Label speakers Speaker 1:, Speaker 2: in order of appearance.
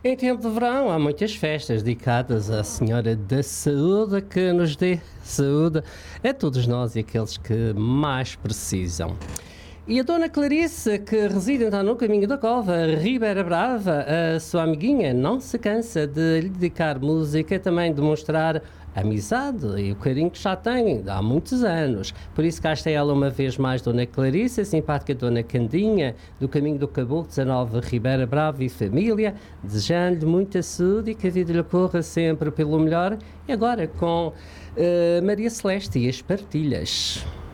Speaker 1: Em tempo de verão há muitas festas dedicadas à Senhora da Saúde que nos dê saúde a todos nós e aqueles que mais precisam. E a Dona Clarice, que reside então no caminho da Cova, Ribeira Brava, a sua amiguinha, não se cansa de lhe dedicar música e também de mostrar a amizade e o carinho que já tem há muitos anos. Por isso cá está ela uma vez mais, Dona Clarice, a simpática Dona Candinha, do caminho do Caboclo 19, Ribeira Brava e família, desejando-lhe muita saúde e que a vida lhe corra sempre pelo melhor. E agora com Maria Celeste e as partilhas.